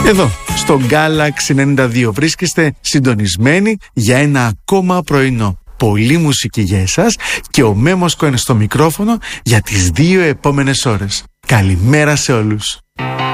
Εδώ, στο Galaxy 92 βρίσκεστε συντονισμένοι για ένα ακόμα πρωινό. Πολύ μουσική για εσάς και ο Μέμοσκο είναι στο μικρόφωνο για τις 2 επόμενες ώρες. Καλημέρα σε όλους.